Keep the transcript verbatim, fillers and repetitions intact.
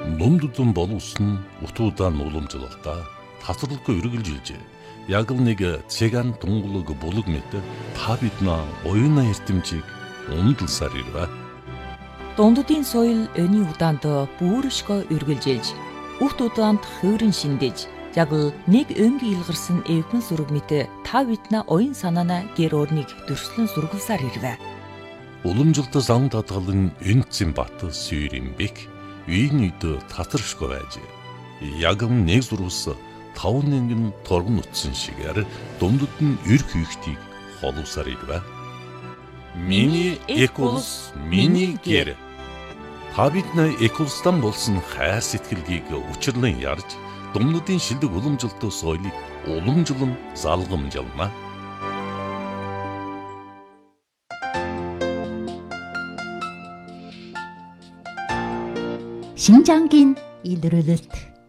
Ном дутун болуулсан утуудаа уламжлалтаа тасралгүй үргэлжилжээ. Яг л нэг цэган тунгалаг булаг мэт та биднээ оюуна эрдэмжийг ундалсаар ирвэ. Дунддын соёл өний удаанд бүршгөө үргэлжилж, үхт удаанд хөөрөн шиндэж, яг л нэг өнгийн илгарсан эвгэн сүрэг мэт та биднээ оюун санаана гэр орныг дөрслөн сургалсаар ирвэ. Уламжлалт зан татгалан энцэн бат сүйрэмбек үйн үйд татаршгүй байж. Яг нэг зурвас таван нэгэн торгон утсан шигээр дундад нь эр хийхтийг холуусаар ирвэ. Миний эколс, миний гэр. Та биднээ эколстан болсон хайр сэтгэлгийг учирлан ярьж, дундадын шилдэг уламжлалт соёлыг уламжлан залгамжлана. 신장긴 일르르트